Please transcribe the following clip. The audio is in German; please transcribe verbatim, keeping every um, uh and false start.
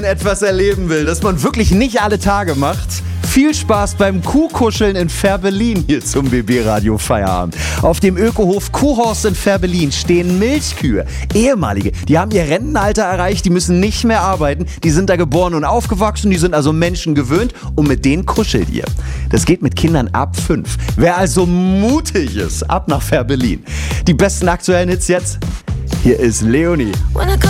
etwas erleben will, das man wirklich nicht alle Tage macht, viel Spaß beim Kuhkuscheln in Fährberlin hier zum B B Radio Feierabend. Auf dem Ökohof Kuhhorst in Fährberlin stehen Milchkühe, ehemalige. Die haben ihr Rentenalter erreicht, die müssen nicht mehr arbeiten. Die sind da geboren und aufgewachsen, die sind also Menschen gewöhnt und mit denen kuschelt ihr. Das geht mit Kindern ab fünf. Wer also mutig ist, ab nach Fährberlin. Die besten aktuellen Hits jetzt? Hier ist Leonie.